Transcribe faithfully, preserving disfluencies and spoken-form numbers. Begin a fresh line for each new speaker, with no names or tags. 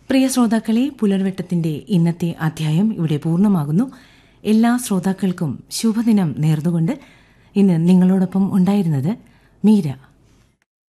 പ്രിയ ശ്രോതാക്കളെ, പുലർവെട്ടത്തിന്റെ ഇന്നത്തെ അധ്യായം ഇവിടെ പൂർണ്ണമാകുന്നു. എല്ലാ ശ്രോതാക്കൾക്കും ശുഭദിനം നേർന്നുകൊണ്ട് ഇന്ന് നിങ്ങളോടൊപ്പം ഉണ്ടായിരുന്നത് മീര.